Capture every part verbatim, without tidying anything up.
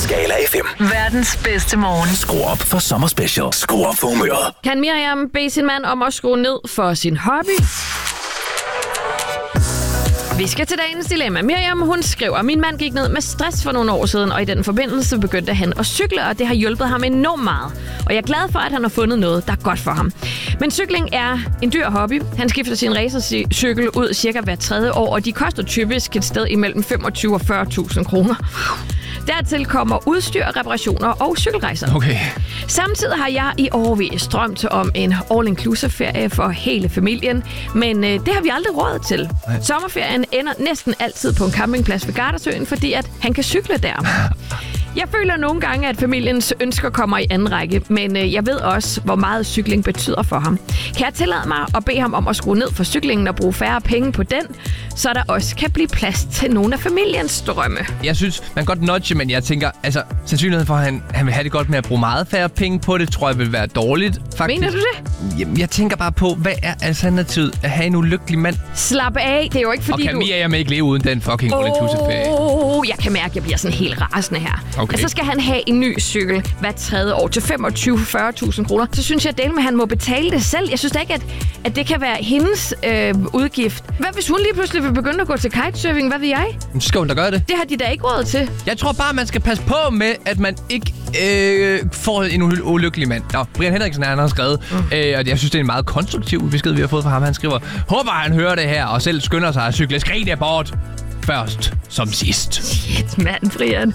Skala F M. Verdens bedste morgen. Skru op for sommerspecial. Skru op for humøret. Kan Miriam bede sin mand om at skrue ned for sin hobby? Vi skal til dagens dilemma. Miriam, hun skriver, min mand gik ned med stress for nogle år siden, og i den forbindelse begyndte han at cykle, og det har hjulpet ham enormt meget. Og jeg er glad for, at han har fundet noget, der er godt for ham. Men cykling er en dyr hobby. Han skifter sin racercykel ud cirka hver tredje år, og de koster typisk et sted imellem femogtyve og fyrre tusind kroner. Dertil kommer udstyr, reparationer og cykelrejser. Okay. Samtidig har jeg i årevis drømt om en all-inclusive-ferie for hele familien, men øh, det har vi aldrig råd til. Nej. Sommerferien ender næsten altid på en campingplads ved Gardasøen, fordi at han kan cykle der. Jeg føler nogle gange, at familiens ønsker kommer i anden række, men øh, jeg ved også, hvor meget cykling betyder for ham. Kan jeg tillade mig at bede ham om at skrue ned for cyklingen og bruge færre penge på den, så der også kan blive plads til nogle af familiens drømme? Jeg synes, man kan godt nudge, men jeg tænker, altså, sandsynligheden for, at han, han vil have det godt med at bruge meget færre penge på det, tror jeg vil være dårligt, faktisk. Mener du det? Jamen, jeg tænker bare på, hvad er alternativet at have en ulykkelig mand? Slap af, det er jo ikke fordi du... Og kan du... Miriam ikke leve uden den fucking all-inclusive-ferie? Åh, jeg kan mærke, at jeg bliver sådan helt rasende her. Okay. Og så skal han have en ny cykel hver tredje år til femogtyve til fyrre tusind kroner. Så synes jeg, at han må betale det selv. Jeg synes da ikke, at, at det kan være hendes øh, udgift. Hvad hvis hun lige pludselig vil begynde at gå til kitesurfing? Hvad ved jeg? Så skal hun da gøre det. Det har de da ikke råd til. Jeg tror bare, man skal passe på med, at man ikke øh, får en ulykkelig mand. Nå, Brian Henriksen han har skrevet, mm. øh, og jeg synes, det er en meget konstruktiv besked, vi har fået fra ham. Han skriver, håber han hører det her, og selv skynder sig at cykle skrig der bort. Først som sidst. Shit, mand, Brian.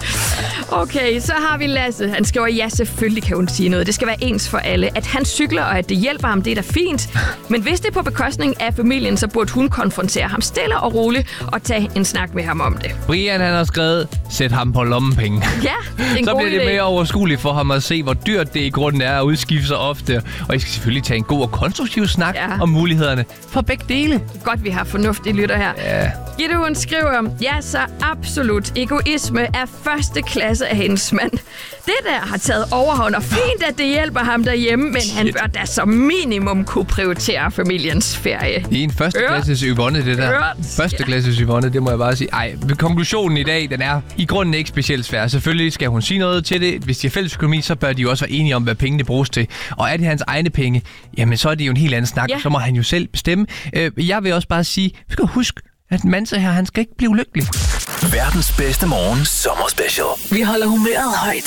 Okay, så har vi Lasse. Han skriver, ja, selvfølgelig kan hun sige noget. Det skal være ens for alle. At han cykler, og at det hjælper ham, det er da fint. Men hvis det er på bekostning af familien, så burde hun konfrontere ham stille og roligt og tage en snak med ham om det. Brian, han har skrevet, sæt ham på lommepenge. Ja, en så god bliver det idé. mere overskueligt for ham at se, hvor dyrt det i grunden er at udskifte sig ofte. Og I skal selvfølgelig tage en god og konstruktiv snak ja. om mulighederne for begge dele. Godt, vi har fornuftige lytter her. Ja. Gitte, hun skriver, ja, så absolut. Egoisme er første klasse af hendes mand. Det der har taget overhånd, og fint, at det hjælper ham derhjemme, men Shit. han bør da som minimum kunne prioritere familiens ferie. Det er en førsteklasses Yvonne, det der. Hørt. Førsteklasses Yvonne, det må jeg bare sige. Ej, konklusionen i dag, den er i grunden ikke specielt svær. Selvfølgelig skal hun sige noget til det. Hvis de har fælles økonomi, så bør de jo også være enige om, hvad pengene bruges til. Og er det hans egne penge, jamen så er det jo en helt anden snak. Ja. Så må han jo selv bestemme. Jeg vil også bare sige, vi skal huske, at Manse her, han skal ikke blive lykkelig. Verdens bedste morgen sommerspecial. Vi holder humøret højt.